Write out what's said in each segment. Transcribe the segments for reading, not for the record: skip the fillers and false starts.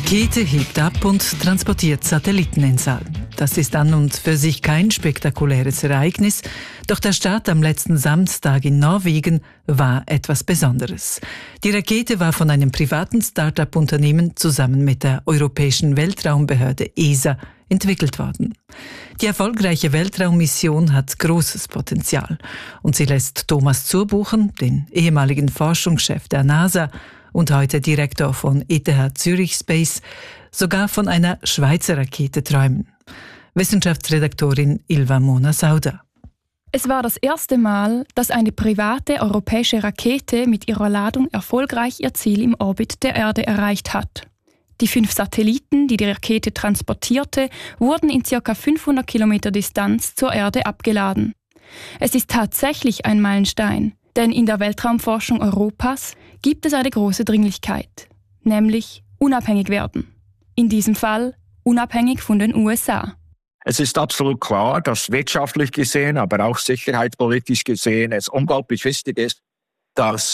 Rakete hebt ab und transportiert Satelliten ins All. Das ist an und für sich kein spektakuläres Ereignis, doch der Start am letzten Samstag in Norwegen war etwas Besonderes. Die Rakete war von einem privaten Start-up-Unternehmen zusammen mit der Europäischen Weltraumbehörde ESA entwickelt worden. Die erfolgreiche Weltraummission hat großes Potenzial und sie lässt Thomas Zurbuchen, den ehemaligen Forschungschef der NASA und heute Direktor von ETH Zürich Space, sogar von einer Schweizer Rakete träumen. Wissenschaftsredaktorin Ilva Mona Sauda. Es war das erste Mal, dass eine private europäische Rakete mit ihrer Ladung erfolgreich ihr Ziel im Orbit der Erde erreicht hat. Die 5 Satelliten, die die Rakete transportierte, wurden in ca. 500 Kilometer Distanz zur Erde abgeladen. Es ist tatsächlich ein Meilenstein, denn in der Weltraumforschung Europas gibt es eine große Dringlichkeit, nämlich unabhängig werden. In diesem Fall unabhängig von den USA. Es ist absolut klar, dass wirtschaftlich gesehen, aber auch sicherheitspolitisch gesehen es unglaublich wichtig ist, dass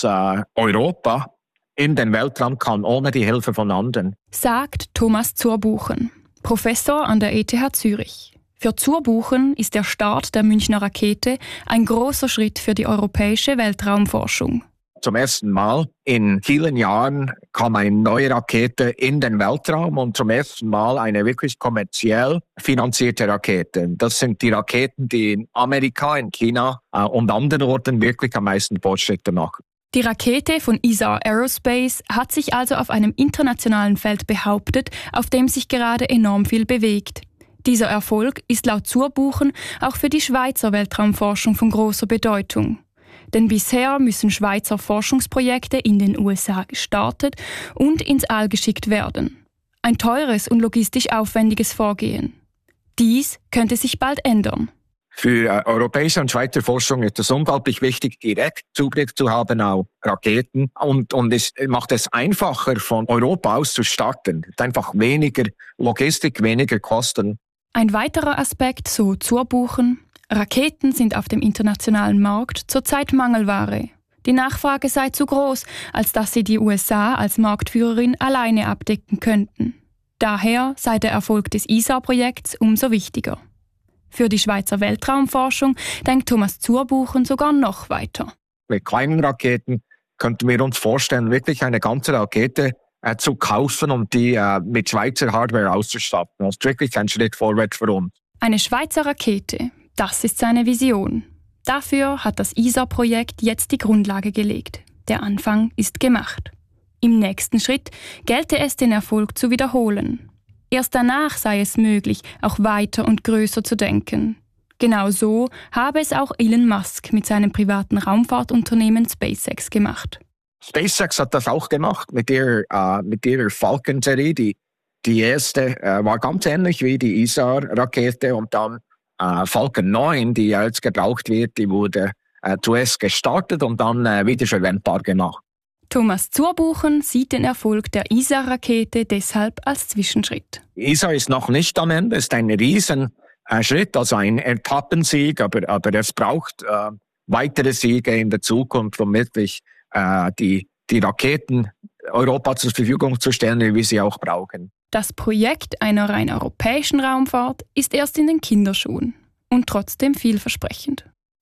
Europa in den Weltraum kann, ohne die Hilfe von anderen. Sagt Thomas Zurbuchen, Professor an der ETH Zürich. Für Zurbuchen ist der Start der Münchner Rakete ein großer Schritt für die europäische Weltraumforschung. Zum ersten Mal in vielen Jahren kam eine neue Rakete in den Weltraum und zum ersten Mal eine wirklich kommerziell finanzierte Rakete. Das sind die Raketen, die in Amerika, in China und anderen Orten wirklich am meisten Fortschritte machen. Die Rakete von ESA Aerospace hat sich also auf einem internationalen Feld behauptet, auf dem sich gerade enorm viel bewegt. Dieser Erfolg ist laut Zurbuchen auch für die Schweizer Weltraumforschung von großer Bedeutung. Denn bisher müssen Schweizer Forschungsprojekte in den USA gestartet und ins All geschickt werden. Ein teures und logistisch aufwendiges Vorgehen. Dies könnte sich bald ändern. Für europäische und Schweizer Forschung ist es unglaublich wichtig, direkt Zugriff zu haben auf Raketen und es macht es einfacher, von Europa aus zu starten. Es ist einfach weniger Logistik, weniger Kosten. Ein weiterer Aspekt, so Zurbuchen: Raketen sind auf dem internationalen Markt zurzeit Mangelware. Die Nachfrage sei zu groß, als dass sie die USA als Marktführerin alleine abdecken könnten. Daher sei der Erfolg des ESA-Projekts umso wichtiger. Für die Schweizer Weltraumforschung denkt Thomas Zurbuchen sogar noch weiter. Mit kleinen Raketen könnten wir uns vorstellen, wirklich eine ganze Rakete zu kaufen und die mit Schweizer Hardware auszustatten. Das ist wirklich ein Schritt vorwärts für uns. Eine Schweizer Rakete, das ist seine Vision. Dafür hat das ESA-Projekt jetzt die Grundlage gelegt. Der Anfang ist gemacht. Im nächsten Schritt gelte es, den Erfolg zu wiederholen. Erst danach sei es möglich, auch weiter und größer zu denken. Genau so habe es auch Elon Musk mit seinem privaten Raumfahrtunternehmen SpaceX gemacht. SpaceX hat das auch gemacht mit ihrer Falcon-Serie. Die erste war ganz ähnlich wie die ESA-Rakete und dann Falcon 9, die jetzt gebraucht wird, die wurde zuerst gestartet und dann wiederverwendbar gemacht. Thomas Zurbuchen sieht den Erfolg der ESA-Rakete deshalb als Zwischenschritt. ESA ist noch nicht am Ende, es ist ein Riesenschritt, also ein Etappensieg, aber es braucht weitere Siege in der Zukunft, um wirklich die Raketen Europa zur Verfügung zu stellen, wie wir sie auch brauchen. Das Projekt einer rein europäischen Raumfahrt ist erst in den Kinderschuhen und trotzdem vielversprechend.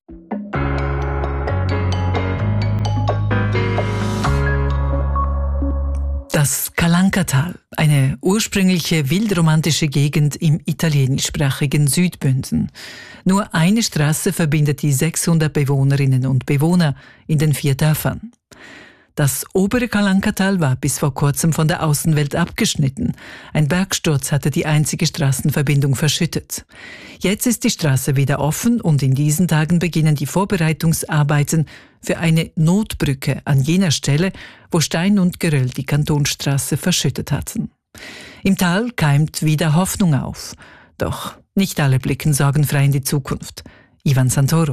Das Calancatal, eine ursprüngliche wildromantische Gegend im italienischsprachigen Südbünden. Nur eine Straße verbindet die 600 Bewohnerinnen und Bewohner in den 4 Dörfern. Das obere Calancatal war bis vor kurzem von der Außenwelt abgeschnitten. Ein Bergsturz hatte die einzige Straßenverbindung verschüttet. Jetzt ist die Straße wieder offen und in diesen Tagen beginnen die Vorbereitungsarbeiten für eine Notbrücke an jener Stelle, wo Stein und Geröll die Kantonsstraße verschüttet hatten. Im Tal keimt wieder Hoffnung auf. Doch nicht alle blicken sorgenfrei in die Zukunft. Ivan Santoro.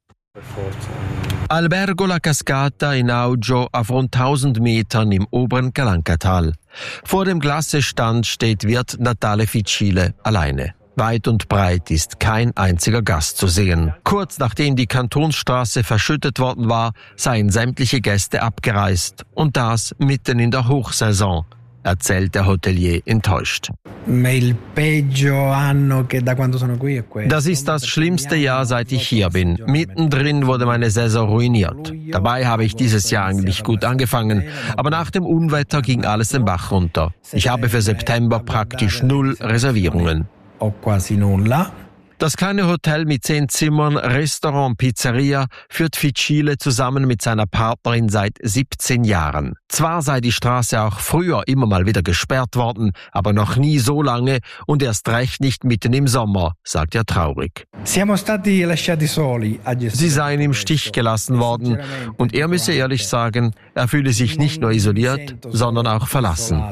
Albergo La Cascata in Augio auf rund 1000 Metern im oberen Calancatal. Vor dem Glassestand steht Wirt Natale Ficile alleine. Weit und breit ist kein einziger Gast zu sehen. Kurz nachdem die Kantonsstraße verschüttet worden war, seien sämtliche Gäste abgereist. Und das mitten in der Hochsaison. erzählt der Hotelier enttäuscht. Das ist das schlimmste Jahr, seit ich hier bin. Mittendrin wurde meine Saison ruiniert. Dabei habe ich dieses Jahr eigentlich gut angefangen, aber nach dem Unwetter ging alles den Bach runter. Ich habe für September praktisch 0 Reservierungen. Das kleine Hotel mit 10 Zimmern, Restaurant und Pizzeria führt Ficile zusammen mit seiner Partnerin seit 17 Jahren. Zwar sei die Straße auch früher immer mal wieder gesperrt worden, aber noch nie so lange und erst recht nicht mitten im Sommer, sagt er traurig. Sie seien im Stich gelassen worden und er müsse ehrlich sagen, er fühle sich nicht nur isoliert, sondern auch verlassen.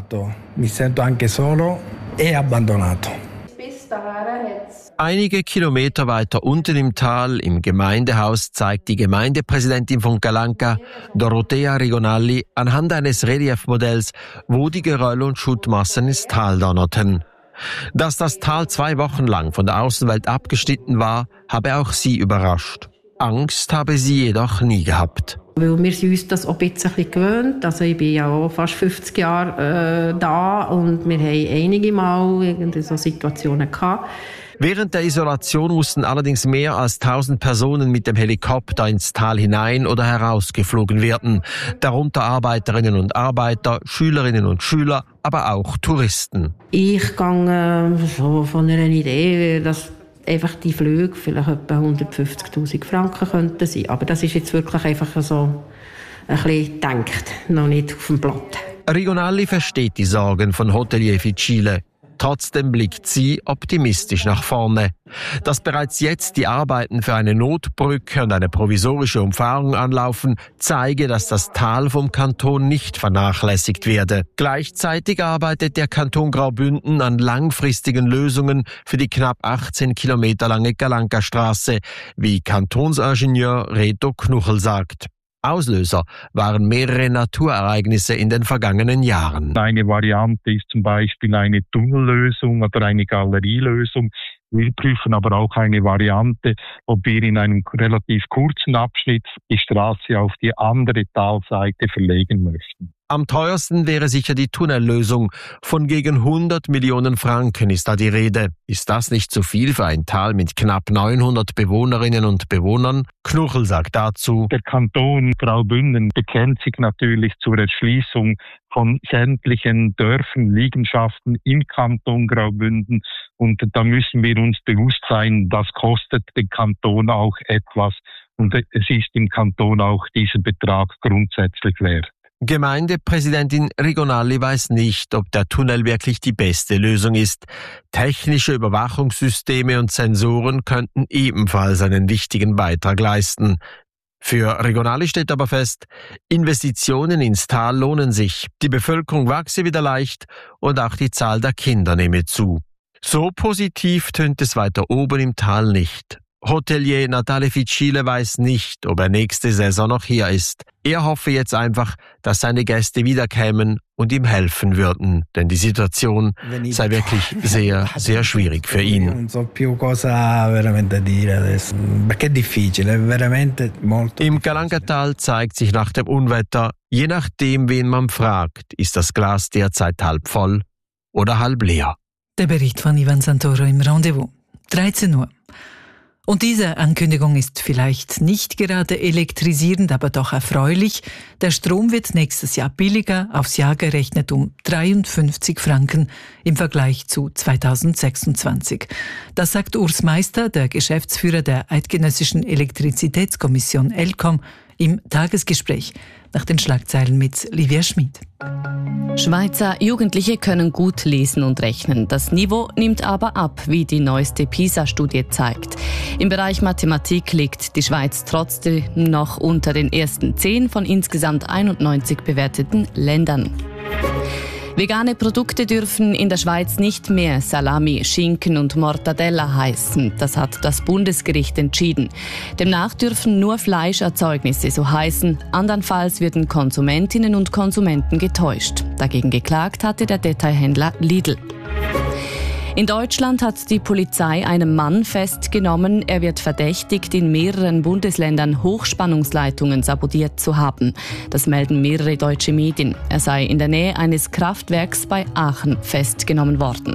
Einige Kilometer weiter unten im Tal, im Gemeindehaus, zeigt die Gemeindepräsidentin von Calanca, Dorothea Rigonalli, anhand eines Reliefmodells, wo die Geröll- und Schuttmassen ins Tal donnerten. Dass das Tal 2 Wochen lang von der Außenwelt abgeschnitten war, habe auch sie überrascht. Angst habe sie jedoch nie gehabt. Weil wir sind uns das auch ein bisschen gewöhnt. Also ich bin ja auch fast 50 Jahre da und wir haben einige Mal so Situationen gehabt. Während der Isolation mussten allerdings mehr als 1000 Personen mit dem Helikopter ins Tal hinein oder herausgeflogen werden. Darunter Arbeiterinnen und Arbeiter, Schülerinnen und Schüler, aber auch Touristen. Ich gehe so von einer Idee, dass einfach die Flüge vielleicht etwa 150'000 Franken könnten sein. Aber das ist jetzt wirklich einfach so ein bisschen gedacht, noch nicht auf dem Blatt. Rigonalli versteht die Sorgen von Hotelier Ficile. Trotzdem blickt sie optimistisch nach vorne. Dass bereits jetzt die Arbeiten für eine Notbrücke und eine provisorische Umfahrung anlaufen, zeige, dass das Tal vom Kanton nicht vernachlässigt werde. Gleichzeitig arbeitet der Kanton Graubünden an langfristigen Lösungen für die knapp 18 Kilometer lange Calanca-Straße, wie Kantonsingenieur Reto Knuchel sagt. Auslöser waren mehrere Naturereignisse in den vergangenen Jahren. Eine Variante ist zum Beispiel eine Tunnellösung oder eine Galerielösung. Wir prüfen aber auch eine Variante, ob wir in einem relativ kurzen Abschnitt die Straße auf die andere Talseite verlegen möchten. Am teuersten wäre sicher die Tunnellösung. Von gegen 100 Millionen Franken ist da die Rede. Ist das nicht zu viel für ein Tal mit knapp 900 Bewohnerinnen und Bewohnern? Knuchel sagt dazu: Der Kanton Graubünden bekennt sich natürlich zur Erschließung von sämtlichen Dörfern, Liegenschaften im Kanton Graubünden. Und da müssen wir uns bewusst sein, das kostet den Kanton auch etwas. Und es ist im Kanton auch dieser Betrag grundsätzlich wert. Gemeindepräsidentin Rigonalli weiß nicht, ob der Tunnel wirklich die beste Lösung ist. Technische Überwachungssysteme und Sensoren könnten ebenfalls einen wichtigen Beitrag leisten. Für Rigonalli steht aber fest, Investitionen ins Tal lohnen sich. Die Bevölkerung wachse wieder leicht und auch die Zahl der Kinder nehme zu. So positiv tönt es weiter oben im Tal nicht. Hotelier Natale Ficile weiß nicht, ob er nächste Saison noch hier ist. Er hoffe jetzt einfach, dass seine Gäste wiederkämen und ihm helfen würden, denn die Situation sei wirklich sehr, sehr schwierig für ihn. Im Calanca-Tal zeigt sich nach dem Unwetter, je nachdem, wen man fragt, ist das Glas derzeit halb voll oder halb leer. Der Bericht von Ivan Santoro im Rendezvous. 13 Uhr. Und diese Ankündigung ist vielleicht nicht gerade elektrisierend, aber doch erfreulich. Der Strom wird nächstes Jahr billiger, aufs Jahr gerechnet um 53 Franken im Vergleich zu 2026. Das sagt Urs Meister, der Geschäftsführer der Eidgenössischen Elektrizitätskommission ELCOM, im Tagesgespräch nach den Schlagzeilen mit Livia Schmid. Schweizer Jugendliche können gut lesen und rechnen. Das Niveau nimmt aber ab, wie die neueste PISA-Studie zeigt. Im Bereich Mathematik liegt die Schweiz trotzdem noch unter den ersten 10 von insgesamt 91 bewerteten Ländern. Vegane Produkte dürfen in der Schweiz nicht mehr Salami, Schinken und Mortadella heißen. Das hat das Bundesgericht entschieden. Demnach dürfen nur Fleischerzeugnisse so heißen. Andernfalls würden Konsumentinnen und Konsumenten getäuscht. Dagegen geklagt hatte der Detailhändler Lidl. In Deutschland hat die Polizei einen Mann festgenommen. Er wird verdächtigt, in mehreren Bundesländern Hochspannungsleitungen sabotiert zu haben. Das melden mehrere deutsche Medien. Er sei in der Nähe eines Kraftwerks bei Aachen festgenommen worden.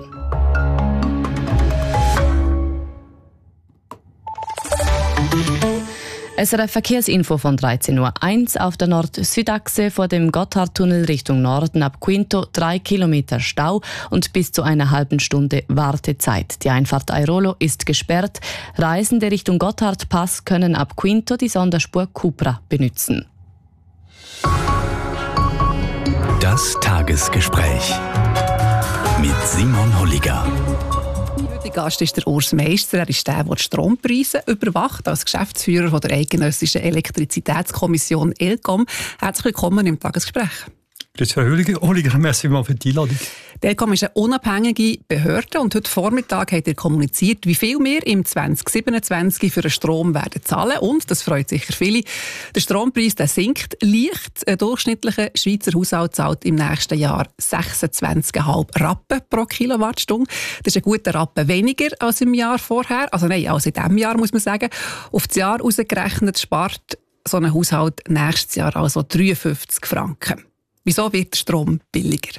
SRF Verkehrsinfo von 13.01 Uhr auf der Nord-Süd-Achse vor dem Gotthardtunnel Richtung Norden ab Quinto 3 Kilometer Stau und bis zu einer halben Stunde Wartezeit. Die Einfahrt Airolo ist gesperrt. Reisende Richtung Gotthardpass können ab Quinto die Sonderspur Cupra benutzen. Das Tagesgespräch mit Simon Holliger. Der Gast ist der Urs Meister. Er ist der die Strompreise überwacht, als Geschäftsführer von der Eidgenössischen Elektrizitätskommission ELCOM. Herzlich willkommen im Tagesgespräch. Grüezi, Herr Holliger, merci mal für die Einladung. Die ELCOM ist eine unabhängige Behörde und heute Vormittag hat er kommuniziert, wie viel wir im 2027 für den Strom werden zahlen. Und, das freut sicher viele, der Strompreis der sinkt leicht. Ein durchschnittlicher Schweizer Haushalt zahlt im nächsten Jahr 26,5 Rappen pro Kilowattstunde. Das ist ein guter Rappen weniger als im Jahr vorher. Also nein, als in diesem Jahr, muss man sagen. Auf das Jahr ausgerechnet spart so ein Haushalt nächstes Jahr also 53 Franken. Wieso wird der Strom billiger?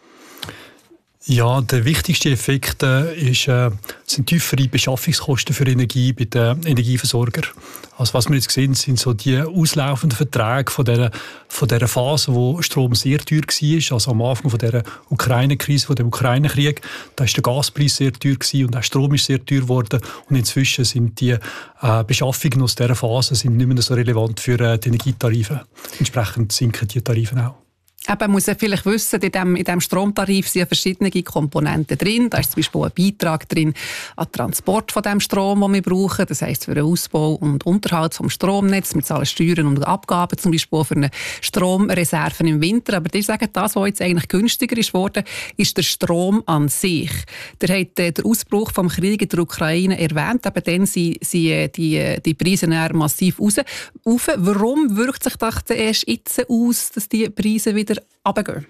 Ja, der wichtigste Effekt sind tiefere Beschaffungskosten für Energie bei den Energieversorgern. Also was wir jetzt sehen, sind so die auslaufenden Verträge von dieser Phase, wo Strom sehr teuer war. Also am Anfang von dieser Ukraine-Krise, von dem Ukraine-Krieg, da ist der Gaspreis sehr teuer gewesen und auch Strom ist sehr teuer geworden. Und inzwischen sind die Beschaffungen aus dieser Phase sind nicht mehr so relevant für die Energietarife. Entsprechend sinken die Tarife auch. Man muss ja vielleicht wissen, in diesem Stromtarif sind ja verschiedene Komponenten drin. Da ist zum Beispiel ein Beitrag drin an den Transport von dem Strom, den wir brauchen. Das heisst für den Ausbau und Unterhalt vom Stromnetz. Wir zahlen Steuern und Abgaben, zum Beispiel für eine Stromreserven im Winter. Aber die sagen, das, was jetzt eigentlich günstiger ist worden, ist der Strom an sich. Der hat den Ausbruch vom Krieg in der Ukraine erwähnt. Aber dann sind die Preise massiv rauf. Warum wirkt sich das erst jetzt aus, dass die Preise wieder runtergehen?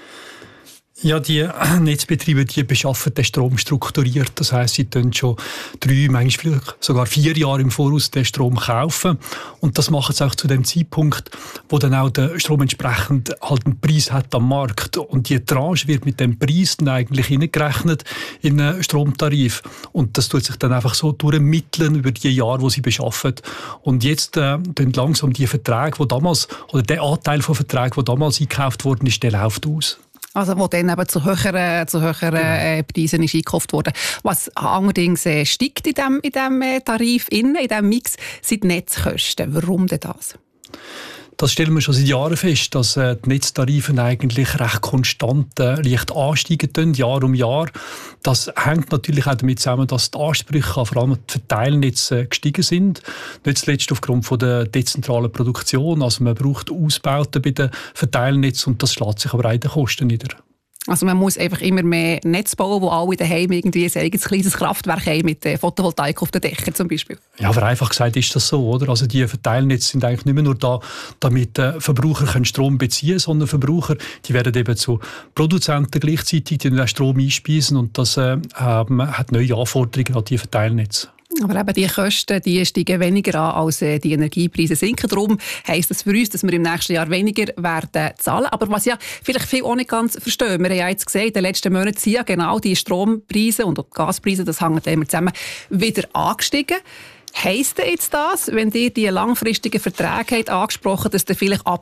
Ja, die Netzbetriebe, die beschaffen den Strom strukturiert. Das heisst, sie können schon 3, manchmal sogar 4 Jahre im Voraus den Strom kaufen. Und das machen sie auch zu dem Zeitpunkt, wo dann auch der Strom entsprechend halt einen Preis hat am Markt. Und die Tranche wird mit dem Preis dann eigentlich hineingerechnet in den Stromtarif. Und das tut sich dann einfach so durchmitteln über die Jahre, wo sie beschaffen. Und jetzt dann langsam die Verträge, die damals, oder der Anteil von Verträgen, der damals eingekauft worden ist, der läuft aus. Also wo dann eben zu höheren Preisen ist eingekauft wurde. Was allerdings steigt in diesem Tarif, in diesem Mix, sind die Netzkosten. Warum denn das? Das stellen wir schon seit Jahren fest, dass die Netztarife eigentlich recht konstant leicht ansteigen, Jahr um Jahr. Das hängt natürlich auch damit zusammen, dass die Ansprüche vor allem die Verteilnetze gestiegen sind. Nicht zuletzt aufgrund von der dezentralen Produktion. Also man braucht Ausbauten bei den Verteilnetzen und das schlägt sich aber auch in den Kosten nieder. Also man muss einfach immer mehr Netz bauen, wo alle daheim irgendwie ein eigenes kleines Kraftwerk haben mit Photovoltaik auf den Dächern zum Beispiel. Ja, aber einfach gesagt ist das so, oder? Also die Verteilnetze sind eigentlich nicht mehr nur da, damit Verbraucher Strom beziehen können, sondern Verbraucher, die werden eben zu Produzenten gleichzeitig, die den Strom einspeisen und das hat neue Anforderungen an die Verteilnetze. Aber eben die Kosten, die steigen weniger an, als die Energiepreise sinken. Darum heisst das für uns, dass wir im nächsten Jahr weniger werden zahlen. Aber was ja vielleicht viele auch nicht ganz verstehen, wir haben ja jetzt gesehen, in den letzten Monaten sind ja genau die Strompreise und auch die Gaspreise, das hängt immer zusammen, wieder angestiegen. Heisst jetzt das, wenn ihr die langfristigen Verträge habt angesprochen, dass ihr vielleicht ab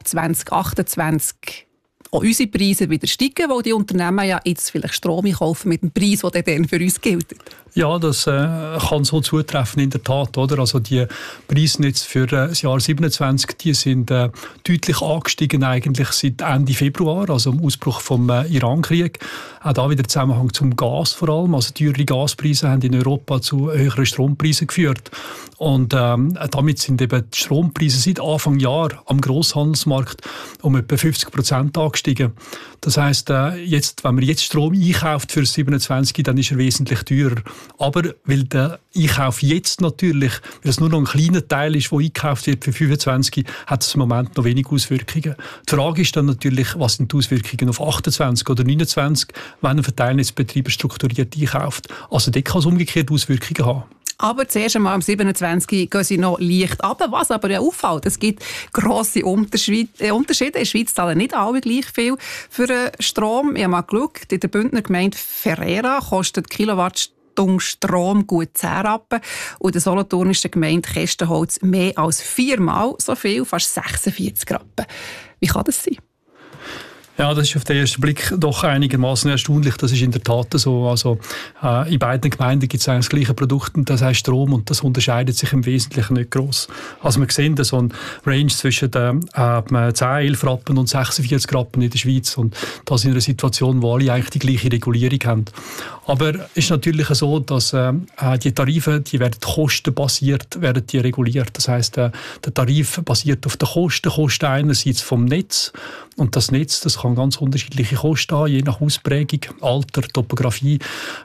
2028 auch unsere Preise wieder steigen, weil die Unternehmen ja jetzt vielleicht Strom kaufen mit dem Preis, der dann für uns gilt? Ja, das kann so zutreffen in der Tat, oder? Also die Preise jetzt für das Jahr 2027, die sind deutlich angestiegen eigentlich seit Ende Februar, also im Ausbruch vom Iran-Krieg. Auch da wieder Zusammenhang zum Gas vor allem. Also teure Gaspreise haben in Europa zu höheren Strompreisen geführt. Und damit sind eben die Strompreise seit Anfang Jahr am Grosshandelsmarkt um etwa 50% angestiegen. Das heisst, wenn man jetzt Strom einkauft für 27, dann ist er wesentlich teurer. Aber weil der Einkauf jetzt natürlich, weil es nur noch ein kleiner Teil ist, der einkauft wird für 25, hat es im Moment noch wenig Auswirkungen. Die Frage ist dann natürlich, was sind die Auswirkungen auf 28 oder 29, wenn ein Verteilnetzbetreiber strukturiert einkauft. Also dort kann es umgekehrt Auswirkungen haben. Aber zuerst einmal am 27. gehen sie noch leicht runter. Was aber ja auffällt, es gibt grosse Unterschiede. In der Schweiz zahlen nicht alle gleich viel für den Strom. Ich habe mal geschaut, in der Bündner Gemeinde Ferrera kostet Kilowattstunde Strom gut 10 Rappen und in der solothurnischen Gemeinde Kestenholz mehr als 4-mal so viel, fast 46 Rappen. Wie kann das sein? Ja, das ist auf den ersten Blick doch einigermaßen erstaunlich. Das ist in der Tat so. Also, in beiden Gemeinden gibt es eigentlich das gleiche Produkt, und das heißt Strom, und das unterscheidet sich im Wesentlichen nicht gross. Also wir sehen da so eine Range zwischen 10, 11 Rappen und 46 Rappen in der Schweiz, und das in einer Situation, wo alle eigentlich die gleiche Regulierung haben. Aber es ist natürlich so, dass die Tarife, die werden kostenbasiert die reguliert. Das heisst, der Tarif basiert auf den Kosten einerseits vom Netz, und das Netz, das kann ganz unterschiedliche Kosten haben, je nach Ausprägung, Alter, Topografie.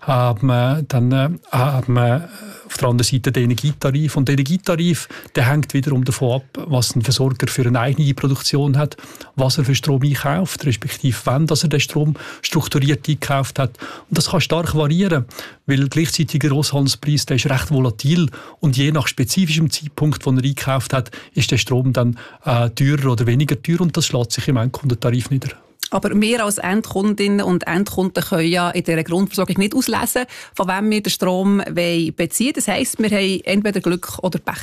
Dann haben wir auf der anderen Seite den Energietarif. Und der Energietarif, der hängt wiederum davon ab, was ein Versorger für eine eigene Produktion hat, was er für Strom einkauft, respektive wann er den Strom strukturiert einkauft hat. Und das kann stark variieren, weil gleichzeitig der Grosshandelspreis, der ist recht volatil, und je nach spezifischem Zeitpunkt, den er einkauft hat, ist der Strom dann teurer oder weniger teuer, und das schlägt sich im Endkundentarif nieder. Aber wir als Endkundinnen und Endkunden können ja in dieser Grundversorgung nicht auslesen, von wem wir den Strom beziehen wollen. Das heisst, wir haben entweder Glück oder Pech.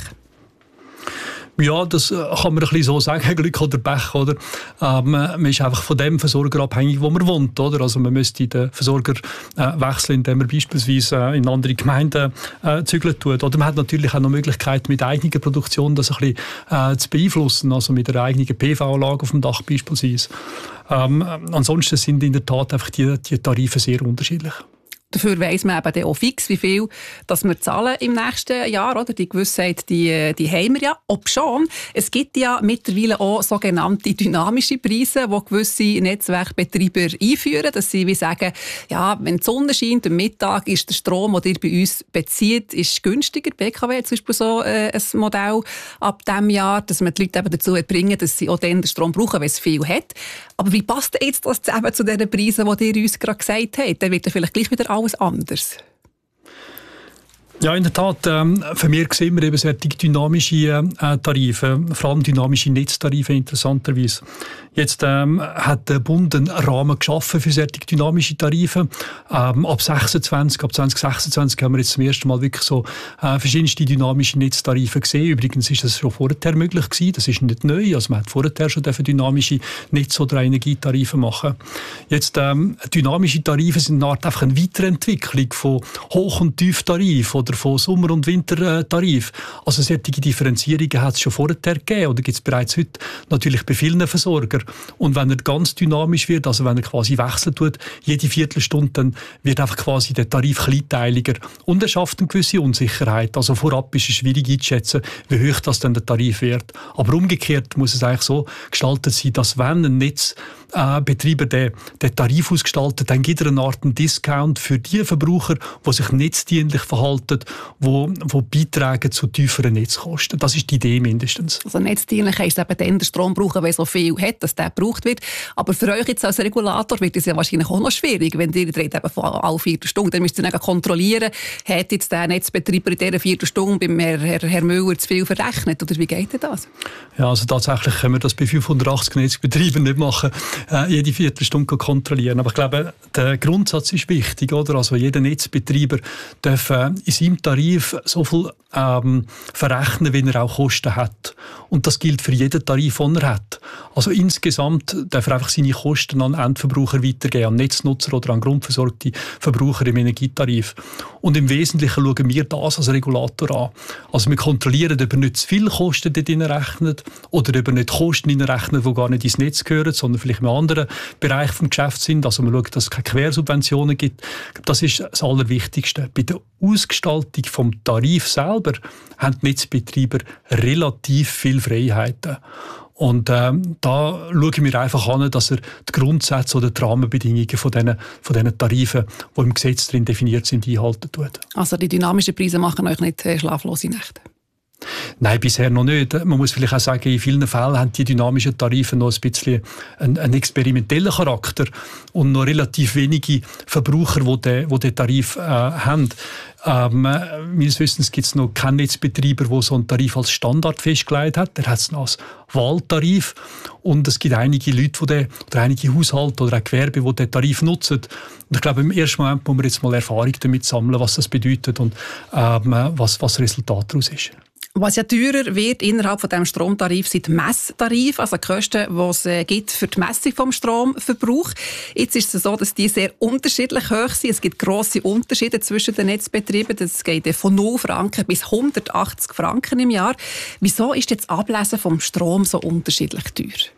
Ja, das kann man ein bisschen so sagen, Glück oder Pech, oder? Man ist einfach von dem Versorger abhängig, wo man wohnt, oder? Also man müsste den Versorger wechseln, indem man beispielsweise in andere Gemeinden zügeln tut. Oder man hat natürlich auch noch Möglichkeit, mit eigener Produktion das ein bisschen zu beeinflussen, also mit einer eigenen PV-Anlage auf dem Dach beispielsweise. Ansonsten sind in der Tat einfach die Tarife sehr unterschiedlich. Dafür weiss man eben auch fix, wie viel dass wir zahlen im nächsten Jahr. Oder? Die Gewissheit, die haben wir ja. Obschon, es gibt ja mittlerweile auch sogenannte dynamische Preise, die gewisse Netzwerkbetreiber einführen. Dass sie wie sagen, ja, wenn die Sonne scheint am Mittag, ist der Strom, den ihr bei uns bezieht, ist günstiger. BKW hat zum Beispiel so ein Modell ab diesem Jahr, dass man die Leute eben dazu bringen, dass sie auch dann den Strom brauchen, wenn es viel hat. Aber wie passt jetzt das eben zu den Preisen, die ihr uns gerade gesagt habt? Dann wird ja vielleicht gleich wieder alles anders. Ja, in der Tat, vermehrt sehen wir eben solche dynamische Tarife, vor allem dynamische Netztarife interessanterweise. Jetzt hat der Bund einen Rahmen geschaffen für solche dynamische Tarife. Ab 2026 haben wir jetzt zum ersten Mal wirklich so verschiedenste dynamische Netztarife gesehen. Übrigens ist das schon vorher möglich gewesen. Das ist nicht neu. Also man hat vorher schon dynamische Netz- oder Energietarife machen. Jetzt dynamische Tarife sind eine Art einfach eine Weiterentwicklung von Hoch- und Tieftarif oder von Sommer- und Wintertarif. Also solche Differenzierungen hat es schon vorher gegeben oder gibt es bereits heute natürlich bei vielen Versorgern. Und wenn er ganz dynamisch wird, also wenn er quasi wechseln tut, jede Viertelstunde, dann wird einfach quasi der Tarif kleinteiliger. Und er schafft eine gewisse Unsicherheit. Also vorab ist es schwierig einzuschätzen, wie hoch das dann der Tarif wird. Aber umgekehrt muss es eigentlich so gestaltet sein, dass wenn ein Netzbetreiber den Tarif ausgestaltet, dann gibt er eine Art Discount für die Verbraucher, die sich netzdienlich verhalten, die beitragen zu tieferen Netzkosten. Das ist die Idee mindestens. Also netzdienlich heisst eben dann den Strom brauchen, wenn so viel hat, dass der gebraucht wird. Aber für euch jetzt als Regulator wird es ja wahrscheinlich auch noch schwierig, wenn ihr eben von alle Viertelstunde, dann müsst ihr dann kontrollieren, hat jetzt der Netzbetreiber in dieser Viertelstunde beim Herr Müller zu viel verrechnet, oder wie geht denn das? Ja, also tatsächlich können wir das bei 580 Netzbetreibern nicht machen, jede Viertelstunde kontrollieren. Aber ich glaube, der Grundsatz ist wichtig, oder? Also jeder Netzbetreiber darf in seinem Tarif so viel verrechnen, wenn er auch Kosten hat. Und das gilt für jeden Tarif, den er hat. Also insgesamt darf er einfach seine Kosten an Endverbraucher weitergeben, an Netznutzer oder an grundversorgte Verbraucher im Energietarif. Und im Wesentlichen schauen wir das als Regulator an. Also wir kontrollieren, ob er nicht zu viel Kosten dort rechnet oder ob er nicht Kosten rechnet, die gar nicht ins Netz gehören, sondern vielleicht in einem anderen Bereich des Geschäfts sind. Also wir schauen, dass es keine Quersubventionen gibt. Das ist das Allerwichtigste. Bei der Ausgestaltung vom Tarif selber selber haben die Netzbetreiber relativ viele Freiheiten. Und da schauen wir einfach an, dass er die Grundsätze oder die Rahmenbedingungen von diesen Tarifen, die im Gesetz drin definiert sind, einhalten tut. Also die dynamischen Preise machen euch nicht schlaflose Nächte? Nein, bisher noch nicht. Man muss vielleicht auch sagen, in vielen Fällen haben die dynamischen Tarife noch ein bisschen einen experimentellen Charakter und noch relativ wenige Verbraucher, die den Tarif haben. Meines Wissens gibt es noch keinen Netzbetreiber, der so einen Tarif als Standard festgelegt hat. Der hat es noch als Wahltarif. Und es gibt einige Leute, oder einige Haushalte oder auch Gewerbe, die diesen Tarif nutzen. Und ich glaube, im ersten Moment muss man jetzt mal Erfahrung damit sammeln, was das bedeutet und was das Resultat daraus ist. Was ja teurer wird innerhalb von diesem Stromtarif sind die Messtarife, also die Kosten, die es gibt für die Messung vom Stromverbrauch. Jetzt ist es so, dass die sehr unterschiedlich hoch sind. Es gibt grosse Unterschiede zwischen den Netzbetrieben. Das geht von 0 Franken bis 180 Franken im Jahr. Wieso ist jetzt das Ablesen vom Strom so unterschiedlich teuer?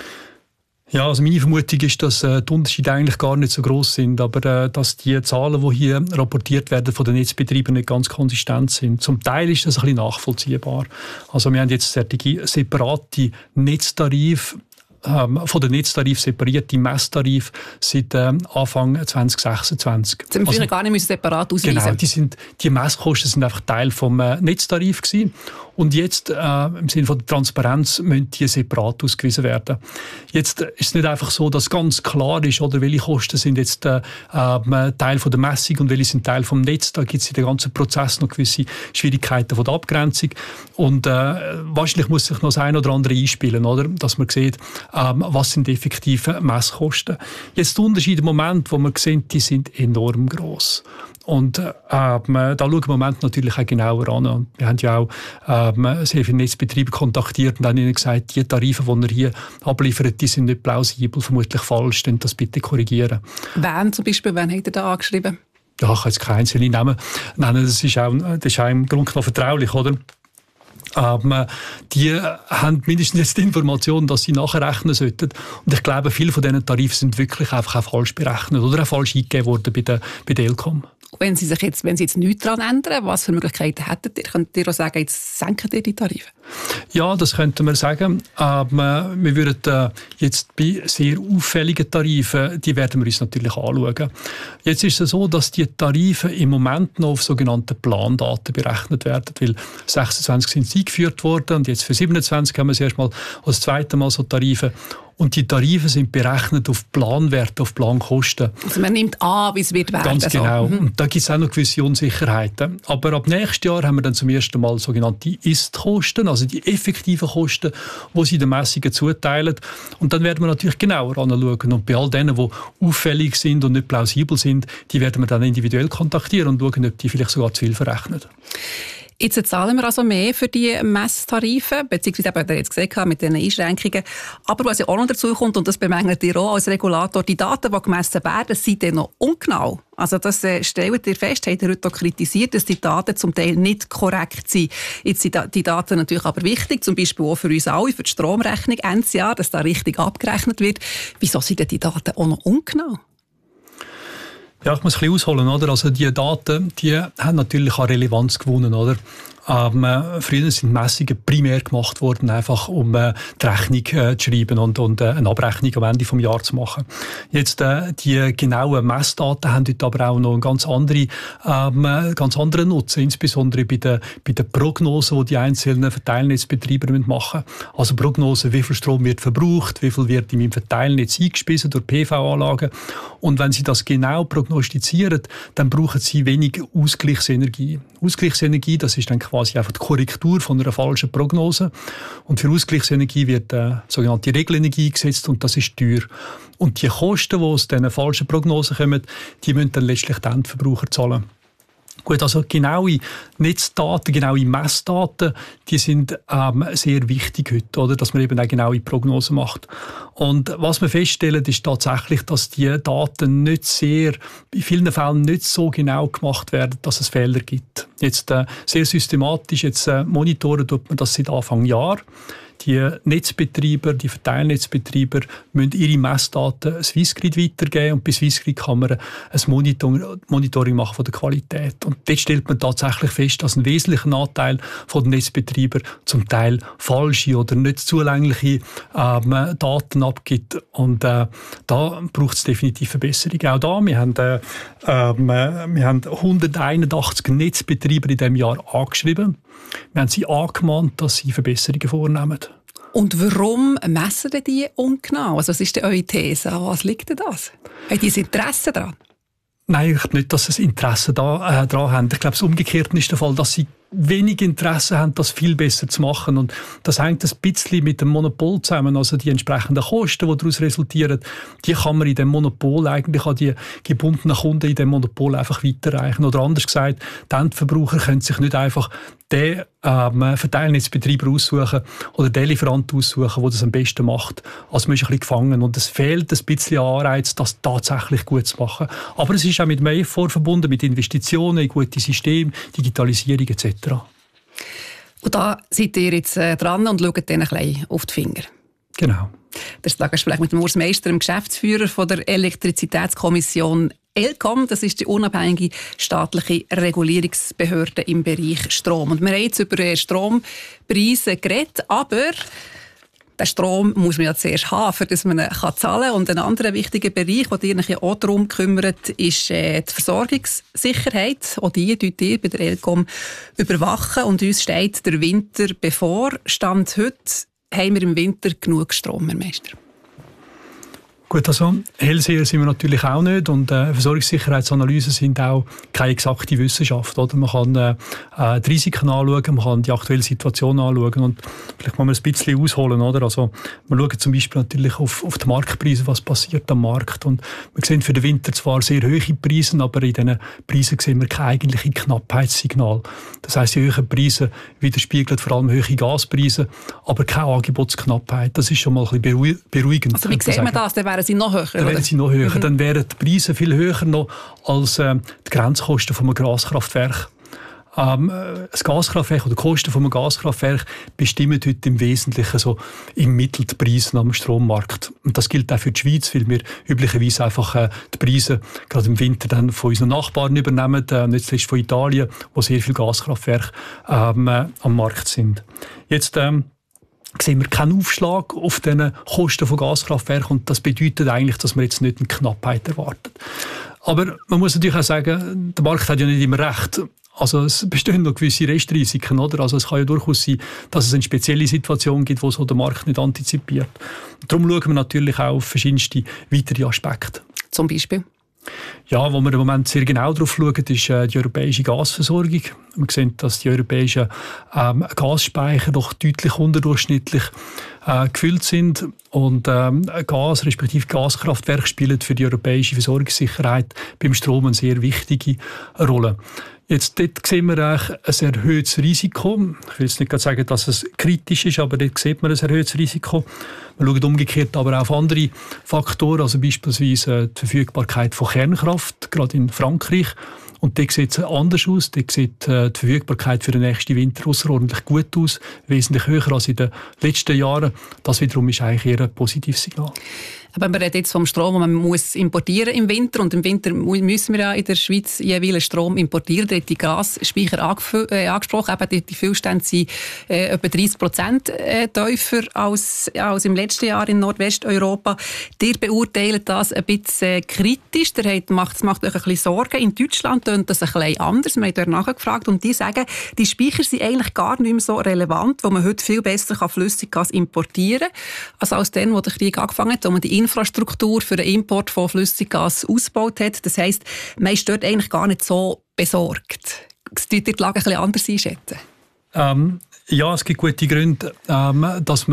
Ja, also meine Vermutung ist, dass die Unterschiede eigentlich gar nicht so gross sind, aber dass die Zahlen, die hier rapportiert werden von den Netzbetreibern, nicht ganz konsistent sind. Zum Teil ist das ein bisschen nachvollziehbar. Also wir haben jetzt separate Netztarife, von den Netztarif separierte Messtarif seit Anfang 2026. Sie haben früher gar nicht separat ausweisen. Genau, die Messkosten sind einfach Teil vom Netztarif gewesen. Und jetzt, im Sinne von der Transparenz, müssen die separat ausgewiesen werden. Jetzt ist es nicht einfach so, dass ganz klar ist, oder welche Kosten sind jetzt Teil von der Messung und welche sind Teil vom Netz. Da gibt es in dem ganzen Prozess noch gewisse Schwierigkeiten von der Abgrenzung. Und wahrscheinlich muss sich noch das eine oder andere einspielen, oder? Dass man sieht, was sind die effektiven Messkosten. Jetzt die Unterschiede im Moment, wo man sieht, die sind enorm gross. Und da schauen wir im Moment natürlich auch genauer an. Und wir haben ja auch sehr viele Netzbetriebe kontaktiert und haben ihnen gesagt, die Tarife, die ihr hier abliefert, die sind nicht plausibel, vermutlich falsch, dann das bitte korrigieren. Wen zum Beispiel, wen habt ihr da angeschrieben? Ja, ich kann jetzt keine einzelnen Namen nennen, das ist auch im Grunde genommen vertraulich, oder? Die haben mindestens jetzt die Information, dass sie nachrechnen sollten. Und ich glaube, viele von diesen Tarifen sind wirklich einfach auch falsch berechnet oder auch falsch eingegeben worden bei der Elcom. Wenn Sie jetzt nichts daran ändern, was für Möglichkeiten hättet ihr? Könnt ihr auch sagen, jetzt senken ihr die Tarife? Ja, das könnten wir sagen. Wir würden jetzt bei sehr auffälligen Tarifen, die werden wir uns natürlich anschauen. Jetzt ist es so, dass die Tarife im Moment noch auf sogenannten Plandaten berechnet werden, weil 26 sind sie eingeführt worden und jetzt für 27 haben wir das erste Mal als zweite Mal so Tarife. Und die Tarife sind berechnet auf Planwerte, auf Plankosten. Also man nimmt an, wie es wird werden. Ganz genau. So. Und da gibt es auch noch gewisse Unsicherheiten. Aber ab nächstes Jahr haben wir dann zum ersten Mal sogenannte Ist-Kosten, also die effektiven Kosten, die sie den Messungen zuteilen. Und dann werden wir natürlich genauer anschauen. Und bei all denen, die auffällig sind und nicht plausibel sind, die werden wir dann individuell kontaktieren und schauen, ob die vielleicht sogar zu viel verrechnen. Jetzt zahlen wir also mehr für die Messtarife, beziehungsweise eben, ihr jetzt gesehen mit diesen Einschränkungen. Aber was ja auch noch dazu kommt, und das bemängelt ihr auch als Regulator, die Daten, die gemessen werden, sind dann noch ungenau. Also das stellt ihr fest, habt ihr heute auch kritisiert, dass die Daten zum Teil nicht korrekt sind. Jetzt sind die Daten natürlich aber wichtig, zum Beispiel auch für uns alle, für die Stromrechnung Endjahr, dass da richtig abgerechnet wird. Wieso sind denn die Daten auch noch ungenau? Ja, ich muss ein bisschen ausholen, oder? Also die Daten, die haben natürlich an Relevanz gewonnen, oder? Früher sind Messungen primär gemacht worden, einfach um die Rechnung zu schreiben und eine Abrechnung am Ende des Jahres zu machen. Jetzt die genauen Messdaten haben dort aber auch noch einen ganz anderen Nutzen, insbesondere bei den Prognosen, die einzelnen Verteilnetzbetreiber machen müssen. Also Prognosen, wie viel Strom wird verbraucht, wie viel wird in meinem Verteilnetz eingespeist durch PV-Anlagen. Und wenn sie das genau prognostizieren, dann brauchen sie wenig Ausgleichsenergie. Ausgleichsenergie, das ist dann quasi einfach die Korrektur von einer falschen Prognose. Und für Ausgleichsenergie wird sogenannte Regelenergie eingesetzt und das ist teuer. Und die Kosten, die aus diesen falschen Prognosen kommen, die müssen dann letztlich die Endverbraucher zahlen. Gut, also genaue Netzdaten, genaue Messdaten, die sind sehr wichtig heute, oder? Dass man eben auch genaue Prognosen macht. Und was wir feststellen, ist tatsächlich, dass die Daten in vielen Fällen nicht so genau gemacht werden, dass es Fehler gibt. Jetzt sehr systematisch, monitoren tut man das seit Anfang Jahr. die Netzbetreiber, die Verteilnetzbetreiber müssen ihre Messdaten Swissgrid weitergeben und bei Swissgrid kann man ein Monitoring machen von der Qualität. Und dort stellt man tatsächlich fest, dass ein wesentlicher Anteil von den Netzbetreibern zum Teil falsche oder nicht zulängliche Daten abgibt. Und da braucht es definitiv Verbesserung. Auch da, wir haben 181 Netzbetreiber in diesem Jahr angeschrieben. Wir haben sie angemahnt, dass sie Verbesserungen vornehmen. Und warum messen die ungenau? Also was ist denn eure These? An was liegt denn das? Haben die Interesse daran? Nein, ich nicht, dass sie Interesse daran haben. Ich glaube, das Umgekehrte ist der Fall, dass sie wenig Interesse haben, das viel besser zu machen. Und das hängt ein bisschen mit dem Monopol zusammen. Also die entsprechenden Kosten, die daraus resultieren, die kann man in dem Monopol eigentlich an die gebundenen Kunden in dem Monopol einfach weiterreichen. Oder anders gesagt, die Endverbraucher können sich nicht einfach den Verteilnetzbetreiber aussuchen oder den Lieferanten aussuchen, der das am besten macht. Also man ist ein bisschen gefangen. Und es fehlt ein bisschen Anreiz, das tatsächlich gut zu machen. Aber es ist auch mit dem Effort verbunden, mit Investitionen in gute Systeme, Digitalisierung etc. Und da seid ihr jetzt dran und schaut denen ein bisschen auf die Finger. Genau. Das sagst du vielleicht mit dem Urs Meister, dem Geschäftsführer von der Elektrizitätskommission ElCom. Das ist die unabhängige staatliche Regulierungsbehörde im Bereich Strom. Und wir haben jetzt über Strompreise geredet, aber den Strom muss man ja zuerst haben, für dass man ihn zahlen kann. Und ein anderer wichtiger Bereich, der dich auch darum kümmert, ist die Versorgungssicherheit. Auch die ihr bei der ElCom überwachen. Und uns steht der Winter bevor. Stand heute haben wir im Winter genug Strom, Herr Meister? Gut, also Hellseher sind wir natürlich auch nicht und Versorgungssicherheitsanalysen sind auch keine exakte Wissenschaft. Oder? Man kann die Risiken anschauen, man kann die aktuelle Situation anschauen und vielleicht muss man ein bisschen ausholen. Oder? Also, wir schauen zum Beispiel natürlich auf die Marktpreise, was passiert am Markt. Und wir sehen für den Winter zwar sehr hohe Preise, aber in diesen Preisen sehen wir kein eigentliches Knappheitssignal. Das heisst, die hohen Preise widerspiegeln vor allem hohe Gaspreise, aber keine Angebotsknappheit. Das ist schon mal ein bisschen beruhigend. Also wie sieht man das? Dann wären sie noch höher? Dann wären sie noch höher. Mhm. Dann wären die Preise viel höher noch als die Grenzkosten von einem Gaskraftwerk. Das Gaskraftwerk oder die Kosten von einem Gaskraftwerk bestimmen heute im Wesentlichen so im Mittel die Preise am Strommarkt. Und das gilt auch für die Schweiz, weil wir üblicherweise einfach die Preise gerade im Winter dann von unseren Nachbarn übernehmen, nicht zuletzt von Italien, wo sehr viele Gaskraftwerke am Markt sind. Jetzt sehen wir keinen Aufschlag auf den Kosten von Gaskraftwerken und das bedeutet eigentlich, dass man jetzt nicht eine Knappheit erwartet. Aber man muss natürlich auch sagen, der Markt hat ja nicht immer recht. Also es bestehen noch gewisse Restrisiken, oder? Also es kann ja durchaus sein, dass es eine spezielle Situation gibt, wo so der Markt nicht antizipiert. Und darum schauen wir natürlich auch auf verschiedenste weitere Aspekte. Zum Beispiel? Ja, wo wir im Moment sehr genau drauf schauen, ist die europäische Gasversorgung. Wir sehen, dass die europäischen Gasspeicher doch deutlich unterdurchschnittlich gefüllt sind und Gas, respektive Gaskraftwerke spielen für die europäische Versorgungssicherheit beim Strom eine sehr wichtige Rolle. Jetzt dort sehen wir ein erhöhtes Risiko. Ich will jetzt nicht sagen, dass es kritisch ist, aber dort sieht man ein erhöhtes Risiko. Wir schauen umgekehrt aber auch auf andere Faktoren, also beispielsweise die Verfügbarkeit von Kernkraft, gerade in Frankreich. Und dort sieht es anders aus. Dort sieht die Verfügbarkeit für den nächsten Winter außerordentlich gut aus, wesentlich höher als in den letzten Jahren. Das wiederum ist eigentlich eher ein positives Signal. Aber man redet jetzt vom Strom, den man muss importieren im Winter. Und im Winter müssen wir ja in der Schweiz jeweils Strom importieren. Da hat die Gasspeicher angesprochen. Eben die Füllstände sind etwa 30% tiefer als im letzten Jahr in Nordwesteuropa. Ihr beurteilt das ein bisschen kritisch. Das macht euch ein bisschen Sorgen. In Deutschland tönt das ein bisschen anders. Wir haben dort nachgefragt und die sagen, die Speicher sind eigentlich gar nicht mehr so relevant, wo man heute viel besser Flüssiggas importieren kann, als dann, wo der Krieg angefangen hat, wo man die Infrastruktur für den Import von Flüssiggas ausgebaut hat. Das heisst, man ist dort eigentlich gar nicht so besorgt. Tut ihr die Lage ein bisschen anders einschätzen? Ja, es gibt gute Gründe, dass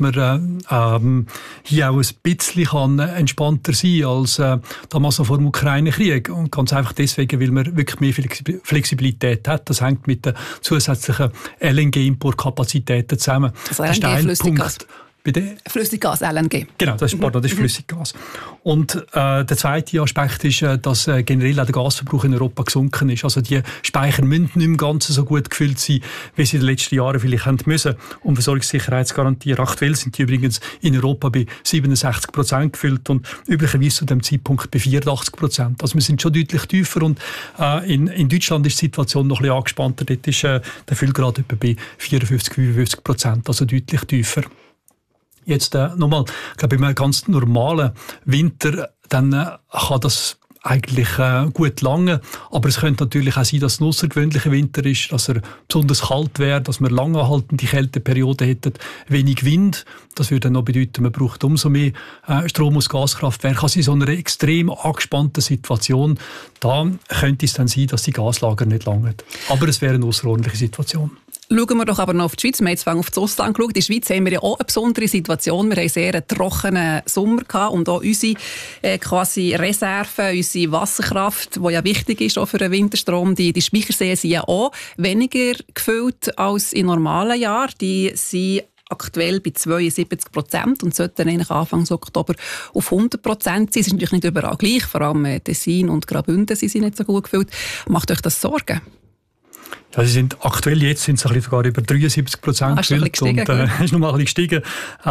man hier auch ein bisschen entspannter sein kann als damals noch vor dem Ukraine-Krieg. Und ganz einfach deswegen, weil man wirklich mehr Flexibilität hat. Das hängt mit den zusätzlichen LNG-Importkapazitäten zusammen. Also LNG-Flüssiggas? bei der Flüssiggas, LNG. Genau, das ist Flüssiggas. Und der zweite Aspekt ist, dass generell auch der Gasverbrauch in Europa gesunken ist. Also die Speicher müssen nicht im Ganzen so gut gefüllt sein, wie sie in den letzten Jahren vielleicht haben müssen, um Versorgungssicherheit zu garantieren. Aktuell sind die übrigens in Europa bei 67% gefüllt und üblicherweise zu dem Zeitpunkt bei 84%. Also wir sind schon deutlich tiefer und in Deutschland ist die Situation noch ein bisschen angespannter. Dort ist der Füllgrad etwa bei 54-55%, also deutlich tiefer. Jetzt nochmal, ich glaube, in einem ganz normalen Winter, dann kann das eigentlich gut lange, aber es könnte natürlich auch sein, dass es ein außergewöhnlicher Winter ist, dass er besonders kalt wäre, dass wir lange anhaltende Kälteperioden hätten, wenig Wind. Das würde dann noch bedeuten, man braucht umso mehr Strom aus Gaskraftwerken. Also in so einer extrem angespannten Situation, da könnte es dann sein, dass die Gaslager nicht langen. Aber es wäre eine außerordentliche Situation. Schauen wir doch aber noch auf die Schweiz. Wir haben jetzt auf das Ausland geschaut. In der Schweiz haben wir ja auch eine besondere Situation. Wir haben sehr einen trockenen Sommer gehabt und auch unsere quasi Reserven, unsere Wasserkraft, die ja wichtig ist auch für den Winterstrom, die Speicherseen sind ja auch weniger gefüllt als in normalen Jahren. Die sind aktuell bei 72% und sollten eigentlich Anfang Oktober auf 100% sein. Es ist natürlich nicht überall gleich, vor allem Tessin und Graubünden sind nicht so gut gefüllt. Macht euch das Sorgen? Ja, sie sind aktuell jetzt sind sie sogar über 73% gefüllt und ist noch mal ein bisschen gestiegen.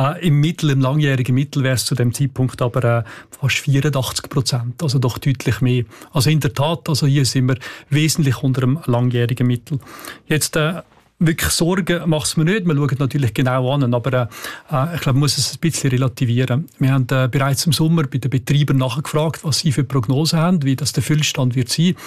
Im langjährigen Mittel wäre es zu dem Zeitpunkt aber fast 84%, also doch deutlich mehr. Also in der Tat, also hier sind wir wesentlich unter dem langjährigen Mittel. Jetzt wirklich Sorgen macht es mir nicht. Wir schauen natürlich genau an, aber ich glaube, man muss es ein bisschen relativieren. Wir haben bereits im Sommer bei den Betreibern nachgefragt, was sie für Prognosen haben, wie das der Füllstand wird sein,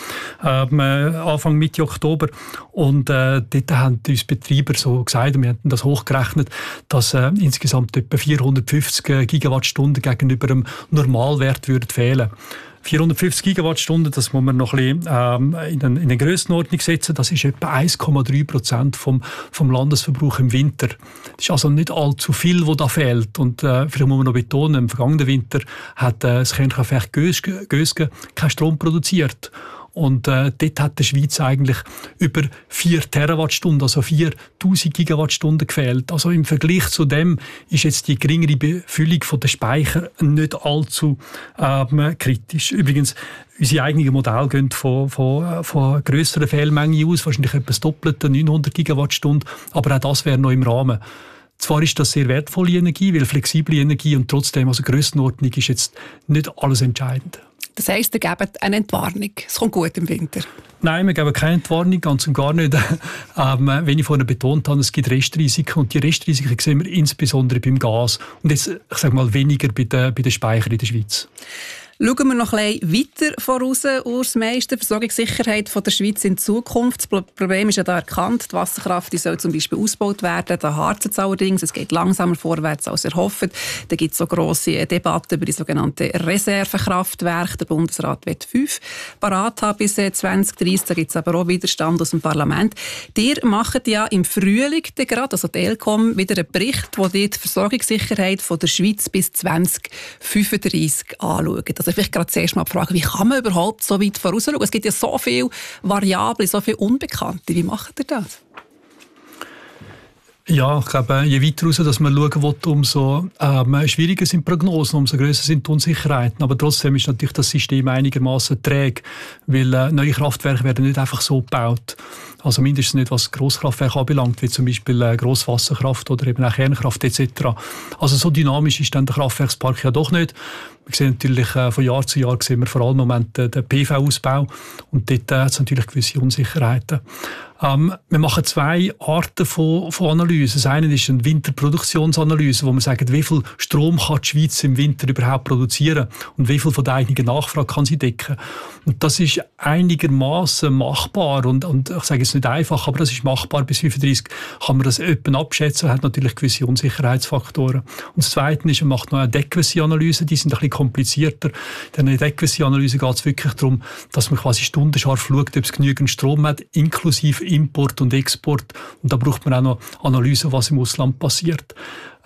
Anfang Mitte Oktober. Und dort haben uns Betreiber so gesagt, und wir haben das hochgerechnet, dass insgesamt etwa 450 Gigawattstunden gegenüber dem Normalwert würden fehlen. 450 Gigawattstunden, das muss man noch ein bisschen in eine Grössenordnung setzen. Das ist etwa 1,3% vom Landesverbrauch im Winter. Das ist also nicht allzu viel, was da fehlt. Und vielleicht muss man noch betonen, im vergangenen Winter hat das Kernkraftwerk Gösgen keinen Strom produziert. Und dort hat der Schweiz eigentlich über 4 Terawattstunden, also 4000 Gigawattstunden gefehlt. Also im Vergleich zu dem ist jetzt die geringere Befüllung der Speicher nicht allzu kritisch. Übrigens, unsere eigenen Modelle gehen von grösseren Fehlmengen aus, wahrscheinlich etwa das Doppelte, 900 Gigawattstunden, aber auch das wäre noch im Rahmen. Zwar ist das sehr wertvolle Energie, weil flexible Energie und trotzdem, also Grössenordnung ist jetzt nicht alles entscheidend. Das heisst, ihr gebt eine Entwarnung. Es kommt gut im Winter. Nein, wir geben keine Entwarnung, ganz und gar nicht. Wenn ich vorhin betont habe, es gibt Restrisiken und die Restrisiken sehen wir insbesondere beim Gas und jetzt, ich sage mal, weniger bei den Speichern in der Schweiz. Schauen wir noch ein bisschen weiter voraus, Urs Meister, Versorgungssicherheit der Schweiz in Zukunft. Das Problem ist ja da erkannt. Die Wasserkraft die soll zum Beispiel ausgebaut werden. Da harzt es allerdings. Es geht langsamer vorwärts als erhofft. Da gibt es so grosse Debatten über die sogenannten Reservekraftwerke. Der Bundesrat will 5 parat haben bis 2030. Da gibt es aber auch Widerstand aus dem Parlament. Ihr macht ja im Frühling gerade, also die ElCom, wieder einen Bericht, wo die Versorgungssicherheit der Schweiz bis 2035 anschaut. Also vielleicht gerade zuerst mal die Frage, wie kann man überhaupt so weit vorausschauen? Es gibt ja so viele Variablen, so viele Unbekannte. Wie macht ihr das? Ja, ich glaube, je weiter raus, dass man schauen will, umso schwieriger sind Prognosen, umso grösser sind die Unsicherheiten. Aber trotzdem ist natürlich das System einigermaßen träge, weil neue Kraftwerke werden nicht einfach so gebaut. Also mindestens nicht, was Grosskraftwerke anbelangt, wie zum Beispiel Grosswasserkraft oder eben auch Kernkraft etc. Also so dynamisch ist dann der Kraftwerkspark ja doch nicht. Wir sehen natürlich, von Jahr zu Jahr sehen wir vor allem im Moment den PV-Ausbau und dort hat es natürlich gewisse Unsicherheiten. Wir machen 2 Arten von Analysen. Das eine ist eine Winterproduktionsanalyse, wo wir sagen, wie viel Strom kann die Schweiz im Winter überhaupt produzieren und wie viel von der eigenen Nachfrage kann sie decken. Und das ist einigermaßen machbar und ich sage jetzt nicht einfach, aber das ist machbar. Bis 35 kann man das etwa abschätzen, hat natürlich gewisse Unsicherheitsfaktoren. Und das Zweite ist, man macht noch eine Adequacy-Analyse, die sind ein bisschen komplizierter. In der Adequacy-Analyse geht es wirklich darum, dass man quasi stundenscharf schaut, ob es genügend Strom hat, inklusive Import und Export. Und da braucht man auch noch Analysen, was im Ausland passiert.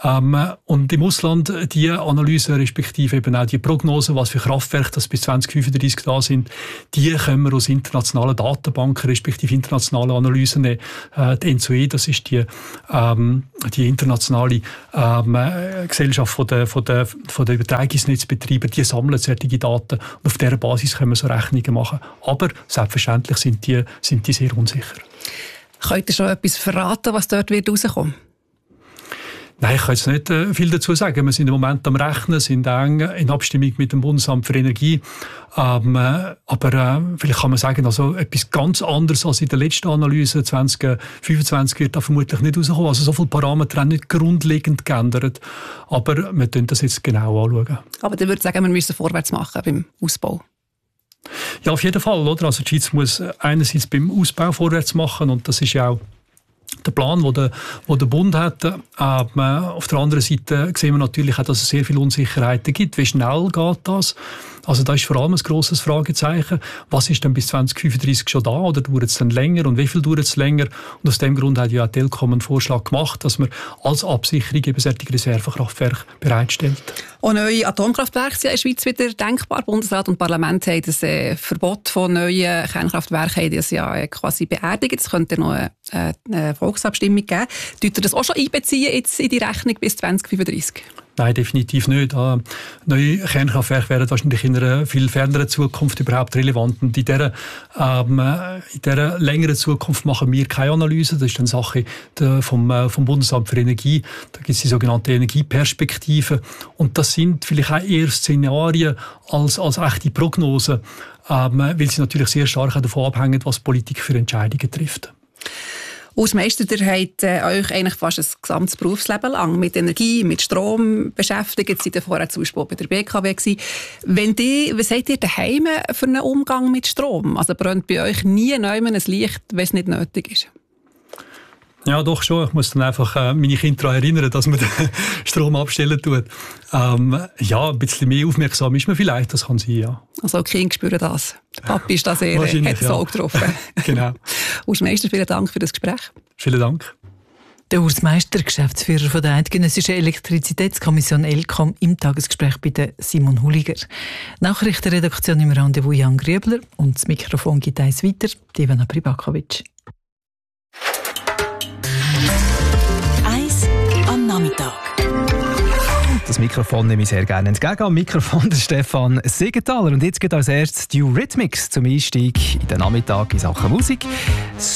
Und im Ausland die Analyse, respektive eben auch die Prognose, was für Kraftwerke das bis 2035 da sind, die können wir aus internationalen Datenbanken, respektive internationalen Analysen nehmen. Die NZOE, das ist die internationale Gesellschaft von der Übertragungsnetzbetreiber, die sammeln solche Daten und auf dieser Basis können wir so Rechnungen machen. Aber selbstverständlich sind die sehr unsicher. Könnt ihr schon etwas verraten, was dort wird rauskommen? Nein, ich kann jetzt nicht viel dazu sagen. Wir sind im Moment am Rechnen, sind eng in Abstimmung mit dem Bundesamt für Energie. Aber vielleicht kann man sagen, also etwas ganz anderes als in der letzten Analyse 2025 wird da vermutlich nicht rauskommen. Also so viele Parameter haben nicht grundlegend geändert. Aber wir schauen das jetzt genau anschauen. Aber dann würde ich sagen, wir müssen vorwärts machen beim Ausbau. Ja, auf jeden Fall. Oder? Also die Schweiz muss einerseits beim Ausbau vorwärts machen und das ist ja auch der Plan, den der Bund hat. Auf der anderen Seite sehen wir natürlich auch, dass es sehr viele Unsicherheiten gibt. Wie schnell geht das? Also da ist vor allem ein grosses Fragezeichen. Was ist denn bis 2035 schon da oder dauert es dann länger und wie viel dauert es länger? Und aus dem Grund hat ja die Telkom einen Vorschlag gemacht, dass man als Absicherung eben solche Reservekraftwerke bereitstellt. Auch neue Atomkraftwerke sind in der Schweiz wieder denkbar. Bundesrat und Parlament haben das Verbot von neuen Kernkraftwerken das ja quasi beerdigt. Es könnte noch eine Volksabstimmung geben. Tut ihr das auch schon einbeziehen jetzt in die Rechnung bis 2035? Nein, definitiv nicht. Neue Kernkraftwerke werden wahrscheinlich in einer viel ferneren Zukunft überhaupt relevant. Und in dieser längeren Zukunft machen wir keine Analyse. Das ist eine Sache vom Bundesamt für Energie. Da gibt es die sogenannte Energieperspektive. Und das sind vielleicht auch eher Szenarien als echte Prognosen, weil sie natürlich sehr stark davon abhängen, was die Politik für Entscheidungen trifft. Als Meister, ihr habt euch eigentlich fast ein gesamtes Berufsleben lang mit Energie, mit Strom beschäftigt. Seid ihr vorher zum Beispiel bei der BKW gewesen. Was seid ihr daheim für einen Umgang mit Strom? Also brennt bei euch nie ein Licht, wenn es nicht nötig ist? Ja, doch schon. Ich muss dann einfach meine Kinder daran erinnern, dass man den Strom abstellen tut. Ja, ein bisschen mehr aufmerksam ist man vielleicht, das kann sein, ja. Also die Kinder spüren das. Der Papi ist da sehr, hat das auch getroffen. Genau. Urs Meister, vielen Dank für das Gespräch. Vielen Dank. Der Urs Meister, Geschäftsführer von der Eidgenössischen Elektrizitätskommission ELCOM, im Tagesgespräch bei der Simon Huliger. Nachrichtenredaktion im Rendezvous Jan Grübler und das Mikrofon gibt eins weiter, Ivana Pribakovic. Eins am Nachmittag. Das Mikrofon nehme ich sehr gerne entgegen. Am Mikrofon der Stefan Siegenthaler. Und jetzt geht als erstes die Eurythmics zum Einstieg in den Nachmittag in Sachen Musik.